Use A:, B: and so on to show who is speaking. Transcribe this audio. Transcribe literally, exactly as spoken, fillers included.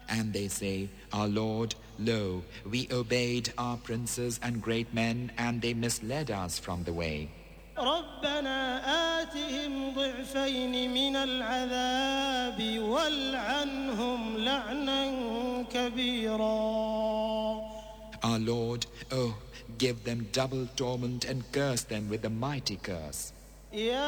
A: And they say, Our Lord, lo, we obeyed our princes and great men, and they misled us from the way.
B: ربنا آتهم ضعفين من العذاب والعنهم لعنا كبيرا.
A: Our Lord, oh, give them double torment and curse them with a mighty curse.
B: يا